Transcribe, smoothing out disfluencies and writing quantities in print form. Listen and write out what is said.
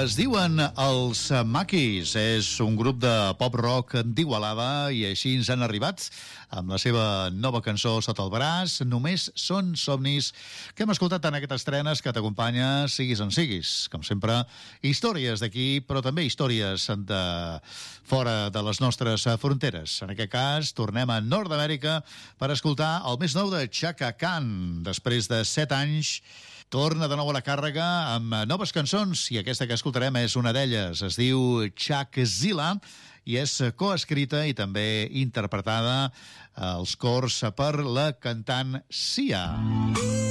Es diuen els Maquis, és un grup de pop-rock d'Igualada i així ens han arribat amb la seva nova cançó sota el braç, Només són somnis, que hem escoltat en aquestes estrenes que t'acompanya siguis on siguis. Com sempre, històries d'aquí, però també històries de fora de les nostres fronteres. En aquest cas, tornem a Nord-Amèrica per escoltar el més nou de Chaka Khan. Després de 7 anys, torna de nou a la càrrega amb noves cançons i aquesta que escoltarem és una d'elles. Es diu Chakzilla i és coescrita i també interpretada als cors per la cantant Sia.